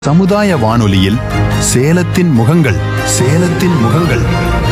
சமுதாய வானொலியில் சேலத்தின் முகங்கள். சேலத்தின் முகங்கள்.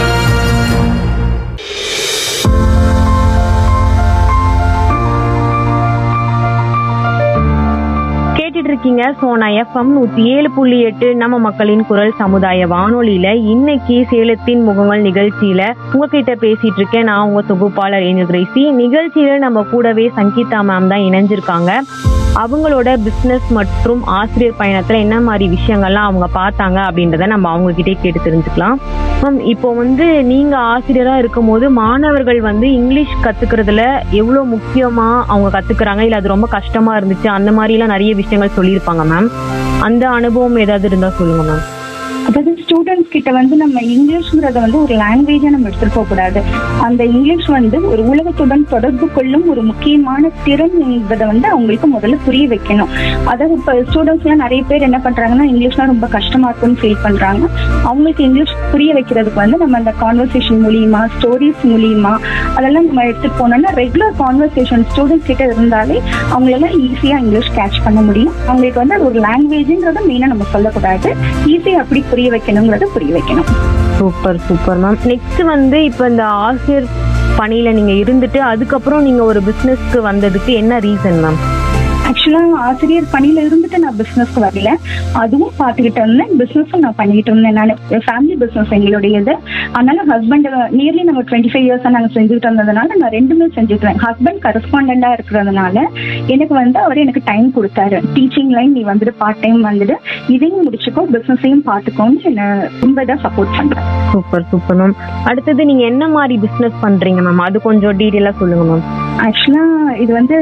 இருக்கீங்க சோனா எஃப்எம் 107.8 நம்ம மக்களின் குரல் சமுதாய வானொலியில இன்னைக்கு சேலத்தின் முகங்கள் நிகழ்ச்சியில உங்ககிட்ட பேசிட்டு இருக்கேன். நான் உங்க தொகுப்பாளர் ஏஞ்சல் கிரேசி. நிகழ்ச்சியில நம்ம கூடவே சங்கீதா மேம் தான் இணைஞ்சிருக்காங்க. அவங்களோட பிசினஸ் மற்றும் ஆசிரியர் பயணத்துல என்ன மாதிரி விஷயங்கள்லாம் அவங்க பார்த்தாங்க அப்படின்றத நம்ம அவங்க கிட்டே கேட்டு தெரிஞ்சுக்கலாம். மேம், இப்போ நீங்க ஆசிரியரா இருக்கும் போது மாணவர்கள் இங்கிலீஷ் கத்துக்கிறதுல எவ்வளவு முக்கியமா அவங்க கத்துக்கிறாங்க, இல்ல அது ரொம்ப கஷ்டமா இருந்துச்சு, அந்த மாதிரி எல்லாம் நிறைய விஷயங்கள் சொல்லியிருப்பாங்க மேம். அந்த அனுபவம் ஏதாவது இருந்தா சொல்லுங்க மேம். அதாவது ஸ்டூடெண்ட்ஸ் கிட்ட நம்ம இங்கிலீஷ்ங்கிறத ஒரு லாங்குவேஜா நம்ம எடுத்துட்டு போக கூடாது. அந்த இங்கிலீஷ் ஒரு உலகத்துடன் தொடர்பு கொள்ளும் ஒரு முக்கியமான திறன் என்பதை அவங்களுக்கு முதல்ல புரிய வைக்கணும். அதாவது இப்ப ஸ்டூடெண்ட்ஸ் எல்லாம் நிறைய பேர் என்ன பண்றாங்கன்னா, இங்கிலீஷ்லாம் ரொம்ப கஷ்டமா இருக்குன்னு ஃபீல் பண்றாங்க. அவங்களுக்கு இங்கிலீஷ் புரிய வைக்கிறதுக்கு நம்ம அந்த கான்வர்சேஷன் மூலியமா, ஸ்டோரிஸ் மூலியமா அதெல்லாம் நம்ம எடுத்துட்டு போனோம்னா, ரெகுலர் கான்வர்சேஷன் ஸ்டூடெண்ட்ஸ் கிட்ட இருந்தாலே அவங்களால ஈஸியா இங்கிலீஷ் கேட்ச் பண்ண முடியும். அவங்களுக்கு அது ஒரு லாங்குவேஜ்ன்றத மெயினா நம்ம சொல்லக்கூடாது, ஈஸியா அப்படி புரிய வைக்கணுங்கிறத புரிய வைக்கணும். Super super ma'am. நெக்ஸ்ட் இப்ப இந்த ஆசிரியர் பணியில நீங்க இருந்துட்டு அதுக்கப்புறம் நீங்க ஒரு பிசினஸ்க்கு வந்ததுக்கு என்ன ரீசன் மேம்? ஆக்சுவலா ஆசிரியர் பணியில இருந்துட்டு நான் பிசினஸ்க்கு வரல, அதுவும் பாத்துக்கிட்டு இருந்தேன், பிசினஸும் நான் பண்ணிட்டு இருந்தேன். நான் ஃபேமிலி பிசினஸ் எங்களுடையது. அதனால ஹஸ்பண்ட் நியர்லி நம்ம 25 இயர்ஸா நாங்க செஞ்சுட்டு இருந்ததுனால நான் ரெண்டுமே செஞ்சுக்கிறேன். ஹஸ்பண்ட் கரஸ்பாண்டண்டா இருக்கிறதுனால எனக்கு அவர் எனக்கு டைம் கொடுத்தாரு. டீச்சிங் லைன் நீ பார்ட் டைம் இதையும் முடிச்சுக்கோ, பிசினஸையும் பாத்துக்கோன்னு என்ன ரொம்ப இதாக சப்போர்ட் பண்றேன். Super super ma'am. அடுத்தது நீங்க என்ன மாதிரி பிசினஸ் பண்றீங்க மேம்? அது கொஞ்சம் டீடைலா சொல்லுங்க மேம். ஆக்சுவலா இது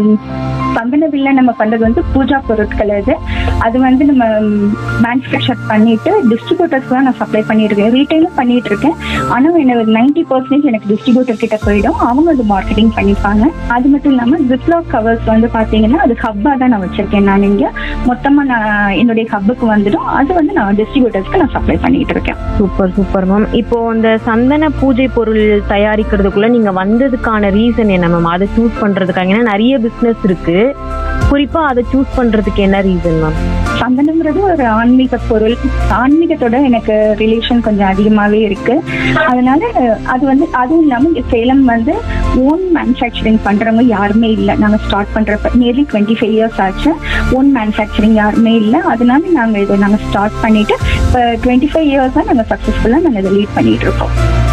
சந்தனவில்ல நம்ம பண்றது பூஜா பொருட்கள். அது நம்ம மேனுஃபேக்சர் பண்ணிட்டு டிஸ்ட்ரிபியூட்டர்ஸ் தான் நான் சப்ளை பண்ணிட்டு இருக்கேன். ரீட்டைலும் பண்ணிட்டு இருக்கேன். ஆனா எனக்கு 90% எனக்கு டிஸ்ட்ரிபியூட்டர் கிட்ட போயிடும், அவங்க அது மார்க்கெட்டிங் பண்ணிப்பாங்க. அது மட்டும் இல்லாம ஜிப்லாக் கவர்ஸ் பாத்தீங்கன்னா அது ஹப்பா தான் நான் வச்சிருக்கேன். நான் இங்க மொத்தமா நான் என்னுடைய ஹப்புக்கு வந்துடும். அது நான் டிஸ்ட்ரிபியூட்டர்ஸ்க்கு நான் சப்ளை பண்ணிட்டு இருக்கேன். Super super ma'am. இப்போ இந்த சந்தன பூஜை பொருள் தயாரிக்கிறதுக்குள்ள நீங்க வந்ததுக்கான ரீசன் என்ன மேம்? அதை சூஸ் பண்றதுக்காக, ஏன்னா நிறைய பிசினஸ் இருக்கு, குறிப்பா அதை சூஸ் பண்றதுக்கு என்ன ரீசன் மேம்? சந்தனம்ங்கிறது ஒரு ஆன்மீக பொருள். ஆன்மீகத்தோட எனக்கு ரிலேஷன் கொஞ்சம் அதிகமாவே இருக்கு. அதனால அது அதுவும் இல்லாம இங்க சேலம் ஓன் மேனுஃபேக்சரிங் பண்றவங்க யாருமே இல்லை. நாங்க ஸ்டார்ட் பண்றப்ப நியர்லி 25 இயர்ஸ் ஆச்சு. ஓன் மேனுஃபேக்சரிங் யாருமே இல்லை. அதனால நாங்க ஸ்டார்ட் பண்ணிட்டு இப்போ 25 இயர்ஸா நாங்க சக்சஸ்ஃபுல்லா நாங்க இதை லீட் பண்ணிட்டு இருக்கோம்.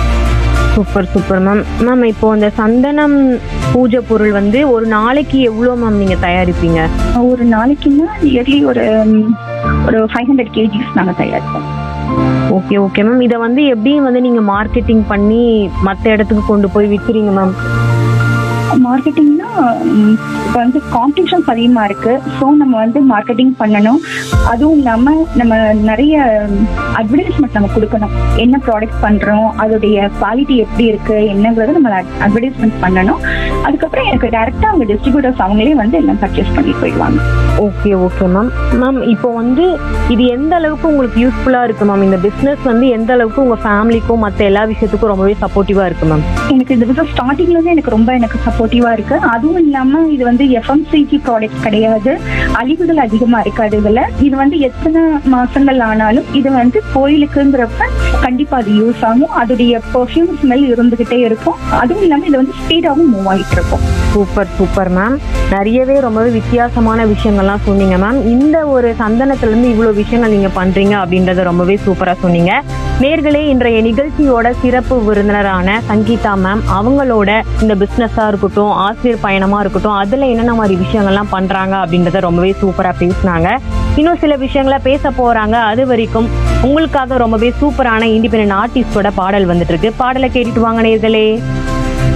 Super super ma'am. மேம், இப்போ இந்த சந்தனம் பூஜை பொருள் ஒரு நாளைக்கு எவ்வளோ மேம் நீங்க தயாரிப்பீங்க? ஒரு நாளைக்குன்னா நியர்லி ஒரு 500 kgs நாங்க தயாரிப்போம். Okay okay ma'am. இதை எப்படி நீங்க மார்க்கெட்டிங் பண்ணி மற்ற இடத்துக்கு கொண்டு போய் விற்கிறீங்க மேம்? மார்க்கெட்டிங்னா இப்போ காம்படிஷன்ஸ் அதிகமா இருக்கு. ஸோ நம்ம மார்க்கெட்டிங் பண்ணணும். அதுவும் இல்லாம நம்ம நிறைய அட்வர்டைஸ்மெண்ட் நம்ம கொடுக்கணும். என்ன ப்ராடக்ட் பண்றோம், அதோடைய குவாலிட்டி எப்படி இருக்கு என்னங்கிறத நம்ம அட்வர்டைஸ்மெண்ட் பண்ணணும். அதுக்கப்புறம் எனக்கு டைரக்டா அவங்க டிஸ்ட்ரிபியூட்டர்ஸ் அவங்களே எல்லாம் பர்ச்சேஸ் பண்ணி போயிடுவாங்க. Okay okay ma'am. மேம், இப்போ இது எந்த அளவுக்கு உங்களுக்கு யூஸ்ஃபுல்லா இருக்கு மேம்? இந்த பிசினஸ் எந்த அளவுக்கு உங்க ஃபேமிலிக்கும் மற்ற எல்லா விஷயத்துக்கும் ரொம்பவே சப்போர்ட்டிவா இருக்கு மேம்? எனக்கு இந்த பிசினஸ் ஸ்டார்டிங்ல இருந்து எனக்கு சப்போர்ட்டிவா இருக்கு. அதுவும் இல்லாம இது FMCG ப்ராடக்ட் கிடையாது, அழிவுகள் அதிகமா இருக்காது. இது எத்தனை மாசங்கள் ஆனாலும் இது கோயிலுக்குங்கிறப்ப கண்டிப்பா அது யூஸ் ஆகும். அதோடைய பெர்ஃப்யூம் ஸ்மெல் இருந்துகிட்டே இருக்கும். அதுவும் இல்லாம இது ஸ்பீடாவும் மூவ் ஆகிட்டு இருக்கும். Super super ma'am. நிறையவே ரொம்பவே வித்தியாசமான விஷயங்கள்லாம் சொன்னீங்க மேம். இந்த ஒரு சந்தனத்துல இருந்து இவ்வளவு விஷயங்கள் நீங்க பண்றீங்க அப்படின்றத ரொம்பவே சூப்பரா சொன்னீங்க. நேர்களே, இன்றைய நிகழ்ச்சியோட சிறப்பு விருந்தினரான சங்கீதா மேம் அவங்களோட இந்த பிசினஸா இருக்கட்டும், ஆசிரியர் பயணமா இருக்கட்டும், அதுல என்னென்ன மாதிரி விஷயங்கள்லாம் பண்றாங்க அப்படின்றத ரொம்பவே சூப்பரா பேசினாங்க. இன்னும் சில விஷயங்கள பேச போறாங்க. அது வரைக்கும் உங்களுக்காக ரொம்பவே சூப்பரான இண்டிபெண்டன்ட் ஆர்டிஸ்டோட பாடல் வந்துட்டு இருக்கு. பாடலை கேட்டுட்டு வாங்க நேர்களே.